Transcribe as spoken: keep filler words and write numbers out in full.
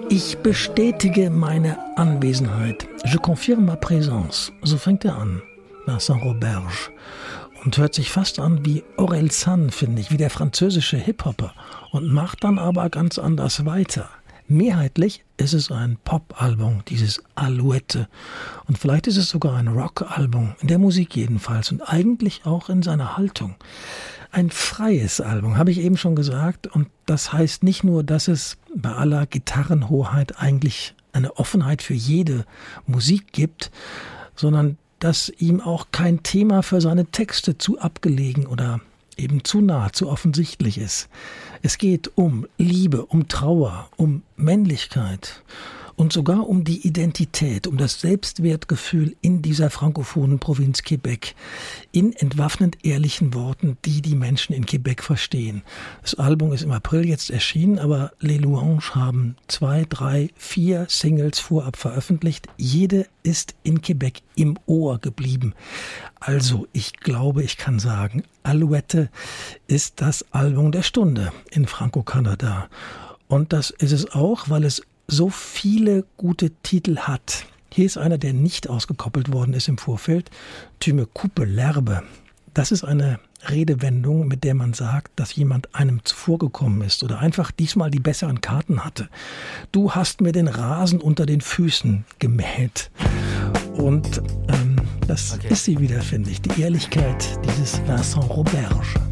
Ich bestätige meine Anwesenheit. Je confirme ma présence. So fängt er an. Vincent Roberge. Und hört sich fast an wie Orelsan, finde ich, wie der französische Hip-Hopper. Und macht dann aber ganz anders weiter. Mehrheitlich ist es ein Pop-Album, dieses Alouette. Und vielleicht ist es sogar ein Rock-Album, in der Musik jedenfalls und eigentlich auch in seiner Haltung. Ein freies Album, habe ich eben schon gesagt. Und das heißt nicht nur, dass es bei aller Gitarrenhoheit eigentlich eine Offenheit für jede Musik gibt, sondern dass ihm auch kein Thema für seine Texte zu abgelegen oder eben zu nah, zu offensichtlich ist. Es geht um Liebe, um Trauer, um Männlichkeit und sogar um die Identität, um das Selbstwertgefühl in dieser frankophonen Provinz Quebec, in entwaffnend ehrlichen Worten, die die Menschen in Quebec verstehen. Das Album ist im April jetzt erschienen, aber Les Louanges haben zwei, drei, vier Singles vorab veröffentlicht. Jede ist in Quebec im Ohr geblieben. Also, ich glaube, ich kann sagen, Alouette ist das Album der Stunde in Franco-Kanada. Und das ist es auch, weil es so viele gute Titel hat. Hier ist einer, der nicht ausgekoppelt worden ist im Vorfeld. Tu me coupes l'herbe. Das ist eine Redewendung, mit der man sagt, dass jemand einem zuvorgekommen ist oder einfach diesmal die besseren Karten hatte. Du hast mir den Rasen unter den Füßen gemäht. Und ähm, das okay. ist sie wieder, finde ich. Die Ehrlichkeit dieses Vincent Roberge.